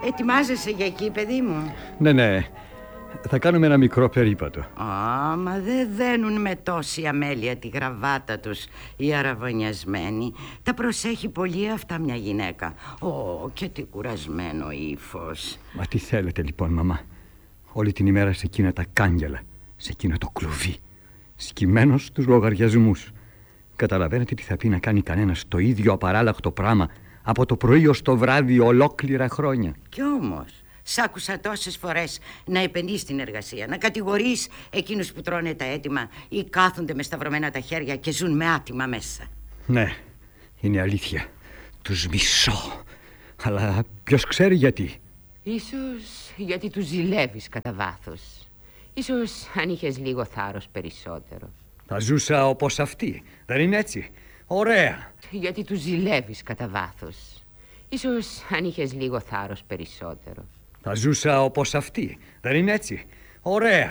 Ετοιμάζεσαι για εκεί, παιδί μου? Ναι. Θα κάνουμε ένα μικρό περίπατο. Μα δεν δένουν με τόση αμέλεια τη γραβάτα τους οι αραβωνιασμένοι. Τα προσέχει πολύ αυτά μια γυναίκα. Και τι κουρασμένο ύφος. Μα τι θέλετε λοιπόν, μαμά? Όλη την ημέρα σε εκείνα τα κάγκελα, σε εκείνο το κλουβί, σκυμμένος στους λογαριασμούς. Καταλαβαίνετε τι θα πει να κάνει κανένας το ίδιο απαράλλαχτο πράγμα από το πρωί ως το βράδυ ολόκληρα χρόνια? Κι όμως σ' άκουσα τόσες φορές να επενείς την εργασία, να κατηγορείς εκείνους που τρώνε τα έτοιμα ή κάθονται με σταυρωμένα τα χέρια και ζουν με άτιμα μέσα. Ναι, είναι αλήθεια. Τους μισώ. Αλλά ποιος ξέρει γιατί? Ίσως γιατί τους ζηλεύεις κατά βάθος. Ίσως αν είχες λίγο θάρρος περισσότερο. Θα ζούσα όπως αυτή, δεν είναι έτσι? Ωραία. Γιατί τους ζηλεύεις κατά βάθος. Ίσως αν είχες λίγο θάρρος περισσότερο. Θα ζούσα όπως αυτή, δεν είναι έτσι? Ωραία.